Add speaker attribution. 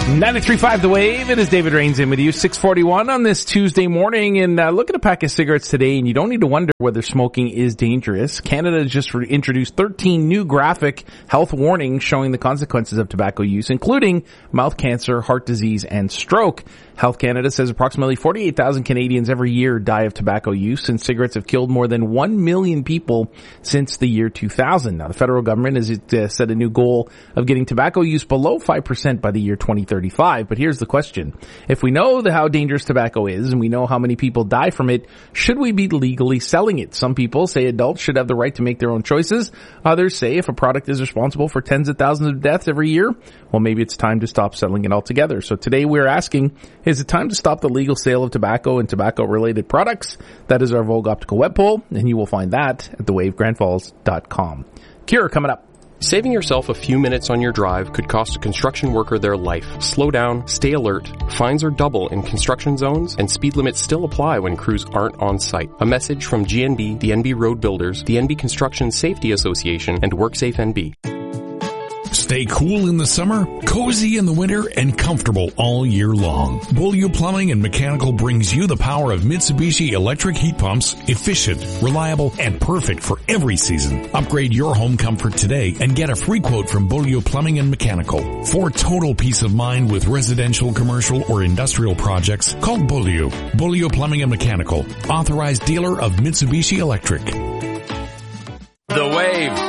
Speaker 1: 93.5 The Wave. It is David Rains in with you. 6:41 on this Tuesday morning. And look at a pack of cigarettes today, and you don't need to wonder whether smoking is dangerous. Canada has just introduced 13 new graphic health warnings showing the consequences of tobacco use, including mouth cancer, heart disease, and stroke. Health Canada says approximately 48,000 Canadians every year die of tobacco use, and cigarettes have killed more than 1 million people since the year 2000. Now, the federal government has set a new goal of getting tobacco use below 5% by the year 2035. But here's the question. If we know how dangerous tobacco is, and we know how many people die from it, should we be legally selling it? Some people say adults should have the right to make their own choices. Others say if a product is responsible for tens of thousands of deaths every year, well, maybe it's time to stop selling it altogether. So today we're asking, is it time to stop the legal sale of tobacco and tobacco-related products? That is our Vogue Optical web poll, and you will find that at thewavegrandfalls.com. Kira coming up.
Speaker 2: Saving yourself a few minutes on your drive could cost a construction worker their life. Slow down, stay alert. Fines are double in construction zones, and speed limits still apply when crews aren't on site. A message from GNB, the NB Road Builders, the NB Construction Safety Association, and WorkSafe NB.
Speaker 3: Stay cool in the summer, cozy in the winter, and comfortable all year long. Beaulieu Plumbing and Mechanical brings you the power of Mitsubishi electric heat pumps, efficient, reliable, and perfect for every season. Upgrade your home comfort today and get a free quote from Beaulieu Plumbing and Mechanical. For total peace of mind with residential, commercial, or industrial projects, call Beaulieu. Beaulieu Plumbing and Mechanical, authorized dealer of Mitsubishi Electric.
Speaker 4: The Wave.